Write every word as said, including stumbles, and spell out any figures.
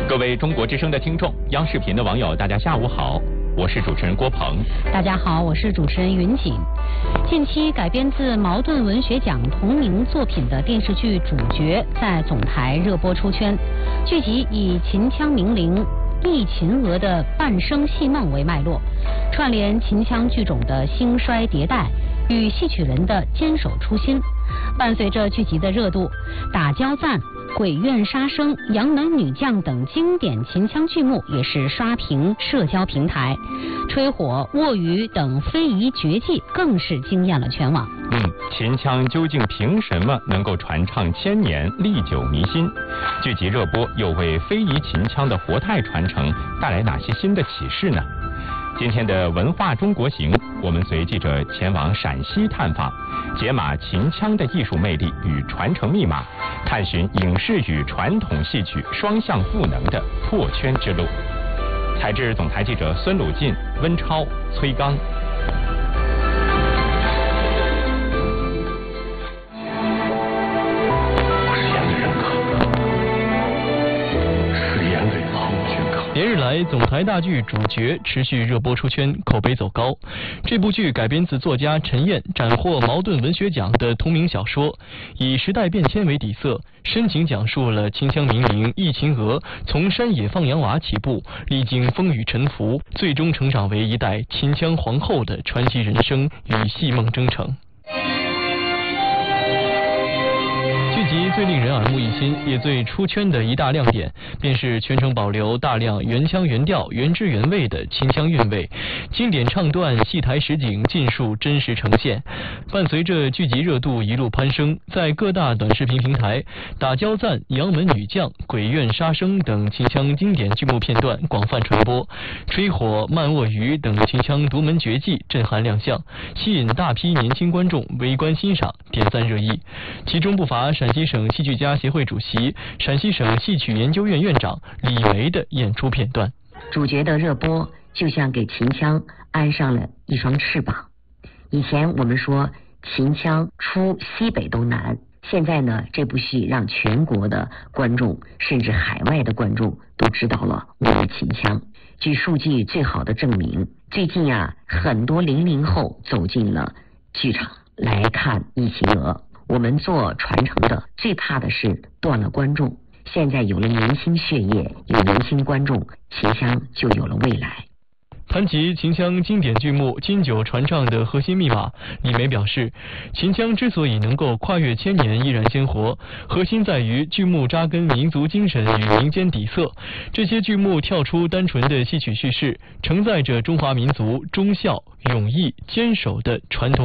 各位中国之声的听众，央视频的网友，大家下午好，我是主持人郭鹏。 大家好，我是主持人云锦。近期改编自茅盾文学奖同名作品的电视剧《主角》在总台热播出圈。剧集以秦腔名伶忆秦娥的半生戏梦为脉络，串联秦腔剧种的兴衰迭代与戏曲人的坚守初心。伴随着剧集的热度，打交赞、鬼怨杀生、杨门女将等经典秦腔剧目也是刷屏社交平台，吹火、卧鱼等非遗绝技更是惊艳了全网。 嗯，秦腔究竟凭什么能够传唱千年、历久弥新？剧集热播又为非遗秦腔的活态传承带来哪些新的启示呢？今天的文化中国行，我们随记者前往陕西探访，解码秦腔的艺术魅力与传承密码，探寻影视与传统戏曲双向赋能的破圈之路。采制总台记者孙鲁进、温超、崔刚。 连日来，总台大剧《主角》持续热播出圈，口碑走高。这部剧改编自作家陈燕斩获茅盾文学奖的同名小说，以时代变迁为底色，深情讲述了秦腔名伶忆秦娥从山野放羊娃起步，历经风雨沉浮，最终成长为一代秦腔皇后的传奇人生与戏梦征程。剧集最令人耳目一新，也最出圈的一大亮点，便是全程保留大量原腔原调、原汁原味的秦腔韵味，经典唱段、戏台实景尽数真实呈现。伴随着剧集热度一路攀升，在各大短视频平台，打交赞、杨门女将、鬼怨杀生等秦腔经典剧目片段广泛传播，吹火、慢卧鱼等秦腔独门绝技震撼亮相，吸引大批年轻观众围观欣赏、点赞热议。其中不乏陕西省戏剧家协会主席、陕西省戏曲研究院院长李梅的演出片段。 主角的热播就像给秦腔安上了一双翅膀。以前我们说秦腔出西北都难，现在呢，这部戏让全国的观众甚至海外的观众都知道了我们秦腔。据数据最好的证明，最近啊，很多零零后走进了剧场来看忆秦娥。我们做传承的最怕的是断了观众，现在有了年轻血液，有年轻观众，秦腔就有了未来。 谈及秦腔经典剧目经久传唱的核心密码，李梅表示，秦腔之所以能够跨越千年依然鲜活，核心在于剧目扎根民族精神与民间底色。这些剧目跳出单纯的戏曲叙事，承载着中华民族忠孝、勇毅、坚守的传统